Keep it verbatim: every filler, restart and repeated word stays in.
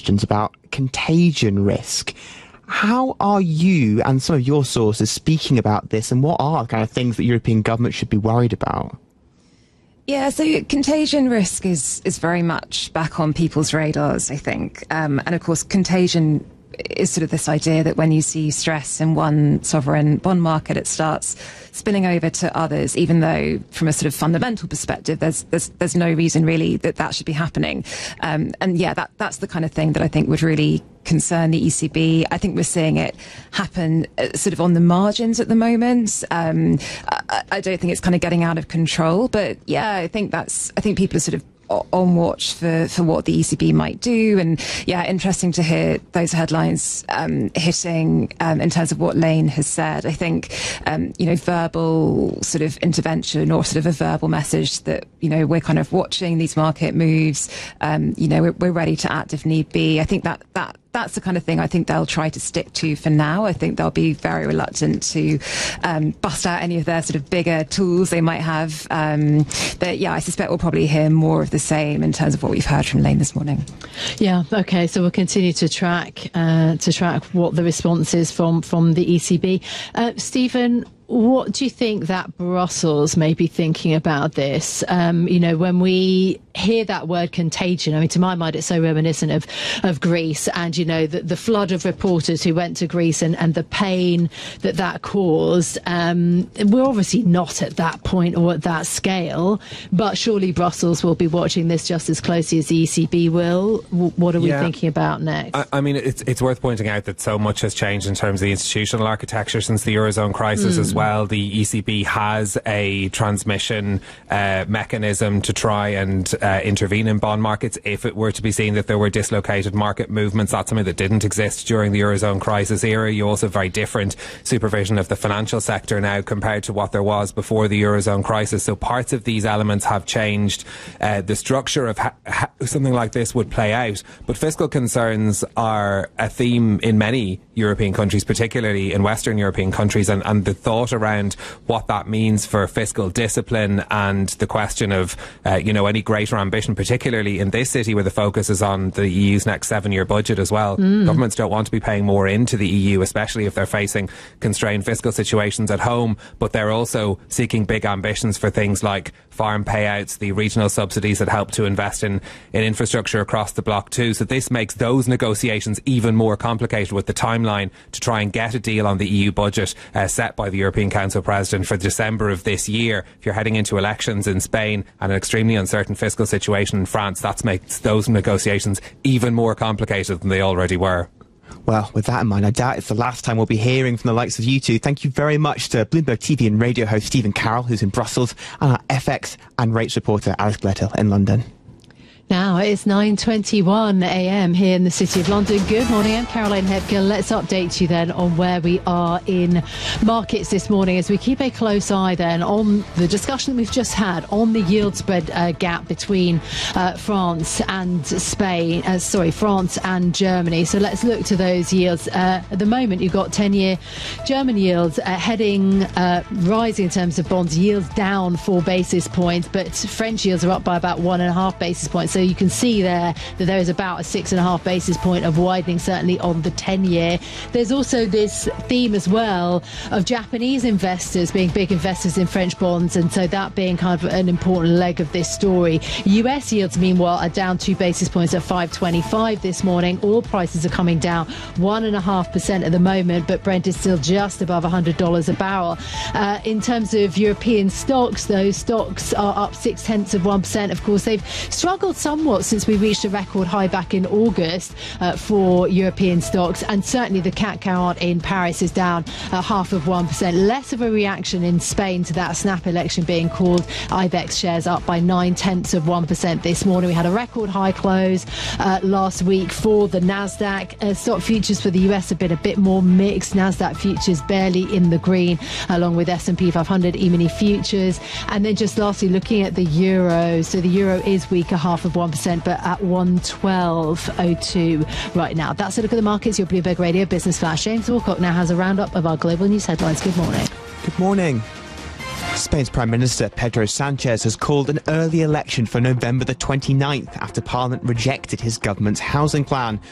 questions about contagion risk. How are you and some of your sources speaking about this, and what are the kind of things that European governments should be worried about? Yeah, so contagion risk is is very much back on people's radars, I think. Um, and of course, contagion is sort of this idea that when you see stress in one sovereign bond market, it starts spilling over to others, even though from a sort of fundamental perspective, there's there's, there's no reason really that that should be happening. Um, and yeah, that that's the kind of thing that I think would really concern the E C B. I think we're seeing it happen uh, sort of on the margins at the moment. Um, I, I don't think it's kind of getting out of control, but yeah, I think that's, I think people are sort of on watch for, for what the E C B might do. And yeah, interesting to hear those headlines um, hitting um, in terms of what Lane has said. I think, um, you know, verbal sort of intervention or sort of a verbal message that, you know, we're kind of watching these market moves, um, you know, we're, we're ready to act if need be. I think that, that, that's the kind of thing I think they'll try to stick to for now. I think they'll be very reluctant to um, bust out any of their sort of bigger tools they might have. Um, but yeah, I suspect we'll probably hear more of the same in terms of what we've heard from Lane this morning. Yeah, okay, so we'll continue to track uh, to track what the response is from, from the E C B. Uh, Stephen, what do you think that Brussels may be thinking about this? Um, you know, when we hear that word contagion, I mean, to my mind, it's so reminiscent of, of Greece and, you know, the, the flood of reporters who went to Greece and, and the pain that that caused. Um, we're obviously not at that point or at that scale, but surely Brussels will be watching this just as closely as the E C B will. W- what are we yeah. thinking about next? I, I mean, it's, it's worth pointing out that so much has changed in terms of the institutional architecture since the Eurozone crisis mm. as well. Well, the E C B has a transmission uh, mechanism to try and uh, intervene in bond markets if it were to be seen that there were dislocated market movements. That's something that didn't exist during the Eurozone crisis era. You also have very different supervision of the financial sector now compared to what there was before the Eurozone crisis. So parts of these elements have changed. Uh, the structure of ha- ha- something like this would play out. But fiscal concerns are a theme in many European countries, particularly in Western European countries, and, and the thought around what that means for fiscal discipline and the question of, uh, you know, any greater ambition, particularly in this city where the focus is on the E U's next seven-year budget as well. Mm. Governments don't want to be paying more into the E U, especially if they're facing constrained fiscal situations at home, but they're also seeking big ambitions for things like farm payouts, the regional subsidies that help to invest in, in infrastructure across the bloc too. So this makes those negotiations even more complicated with the timeline to try and get a deal on the E U budget uh, set by the European Council President for December of this year. If you're heading into elections in Spain and an extremely uncertain fiscal situation in France, that makes those negotiations even more complicated than they already were. Well, with that in mind, I doubt it's the last time we'll be hearing from the likes of you two. Thank you very much to Bloomberg T V and radio host Stephen Carroll, who's in Brussels, and our F X and rates reporter Alex Gledhill in London. Now it's nine twenty-one a m here in the City of London. Good morning, I'm Caroline Hepker. Let's update you then on where we are in markets this morning as we keep a close eye then on the discussion we've just had on the yield spread uh, gap between uh, France and Spain, uh, sorry, France and Germany. So let's look to those yields. Uh, at the moment, you've got ten-year German yields uh, heading, uh, rising in terms of bonds, yields down four basis points, but French yields are up by about one and a half basis points. So you can see there that there is about a six and a half basis point of widening, certainly on the ten-year. There's also this theme as well of Japanese investors being big investors in French bonds, and so that being kind of an important leg of this story. U S yields, meanwhile, are down two basis points at five twenty-five this morning. Oil prices are coming down one and a half percent at the moment, but Brent is still just above one hundred dollars a barrel. Uh, in terms of European stocks, those stocks are up six tenths of one percent. Of course, they've struggled somewhat since we reached a record high back in August uh, for European stocks, and certainly the C A C quarante in Paris is down uh, half of one percent. Less of a reaction in Spain to that snap election being called. IBEX shares up by nine tenths of one percent this morning. We had a record high close uh, last week for the Nasdaq. Uh, stock futures for the U S have been a bit more mixed. Nasdaq futures barely in the green, along with S and P five hundred E-mini futures. And then just lastly, looking at the euro. So the euro is weaker, half of one percent, but at one twelve oh two right now. That's a look at the markets. Your Bloomberg Radio Business Flash. James Walcott now has a roundup of our global news headlines. Good morning. Good morning. Spain's Prime Minister Pedro Sanchez has called an early election for November the twenty-ninth after Parliament rejected his government's housing plan.